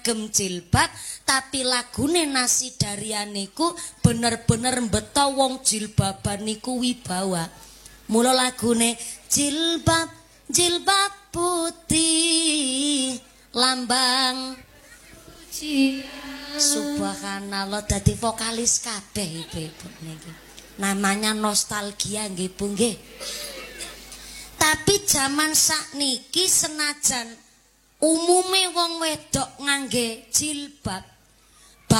gem jilbab tapi lagune Nasi Darian niku bener-bener mbeto wong jilbaban niku wibawa. Mula lagune jilbab jilbab putih lambang suci. Subhanallah dadi vokalis kabeh ibu-ibu niki. Namanya nostalgia nggih Bu nggih. Tapi zaman sakniki senajan umume wong wedok ngangge jilbab